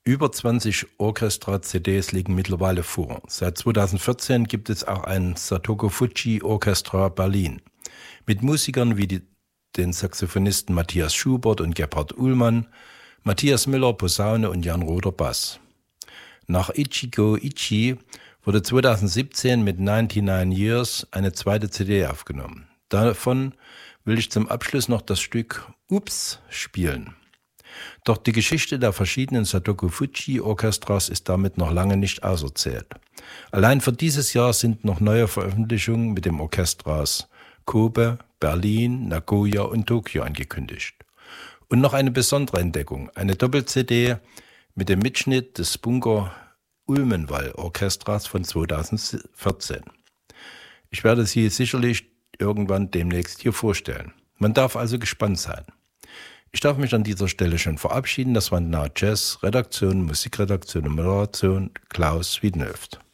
Über 20 Orchestra-CDs liegen mittlerweile vor. Seit 2014 gibt es auch ein Satoko Fujii Orchestra Berlin mit Musikern wie den Saxophonisten Matthias Schubert und Gebhard Uhlmann, Matthias Müller Posaune und Jan Roder Bass. Nach Ichigo Ichi wurde 2017 mit 99 Years eine zweite CD aufgenommen. Davon will ich zum Abschluss noch das Stück Ups spielen. Doch die Geschichte der verschiedenen Satoko Fujii Orchestras ist damit noch lange nicht auserzählt. Allein für dieses Jahr sind noch neue Veröffentlichungen mit dem Orchestras Kobe, Berlin, Nagoya und Tokio angekündigt. Und noch eine besondere Entdeckung, eine Doppel-CD mit dem Mitschnitt des Bunker Ulmenwall Orchestras von 2014. Ich werde sie sicherlich irgendwann demnächst hier vorstellen. Man darf also gespannt sein. Ich darf mich an dieser Stelle schon verabschieden. Das war Now Jazz, Redaktion, Musikredaktion und Moderation Klaus Wiedenhöft.